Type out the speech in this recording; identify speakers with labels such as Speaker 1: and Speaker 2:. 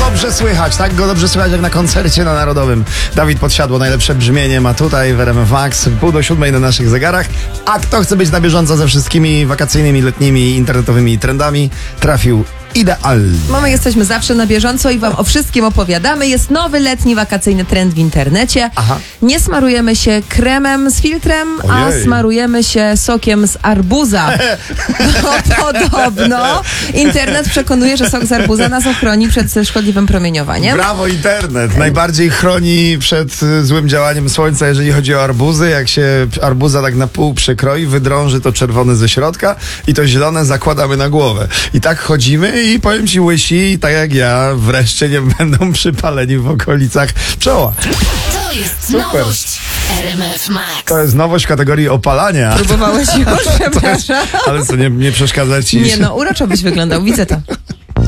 Speaker 1: dobrze słychać, tak go dobrze słychać jak na koncercie na Narodowym. Dawid Podsiadło, najlepsze brzmienie ma tutaj w RMF Max, 6:30 na naszych zegarach. A kto chce być na bieżąco ze wszystkimi wakacyjnymi, letnimi, internetowymi trendami, trafił idealnie.
Speaker 2: My jesteśmy zawsze na bieżąco i wam o wszystkim opowiadamy. Jest nowy letni wakacyjny trend w internecie.
Speaker 1: Aha.
Speaker 2: Nie smarujemy się kremem z filtrem, a
Speaker 1: Ojej.
Speaker 2: smarujemy się sokiem z arbuza. Bo podobno internet przekonuje, że sok z arbuza nas ochroni przed szkodliwym promieniowaniem.
Speaker 1: Brawo internet! Najbardziej chroni przed złym działaniem słońca, jeżeli chodzi o arbuzy. Jak się arbuza tak na pół przekroi, wydrąży to czerwone ze środka i to zielone zakładamy na głowę. I tak chodzimy i powiem ci, łysi, tak jak ja, wreszcie nie będą przypaleni w okolicach czoła.
Speaker 3: To jest
Speaker 1: Super.
Speaker 3: nowość RMF Max.
Speaker 1: To jest nowość w kategorii opalania.
Speaker 2: Próbowałeś już, przepraszam.
Speaker 1: Ale co, nie przeszkadza ci?
Speaker 2: Nie no, uroczo byś wyglądał, widzę to.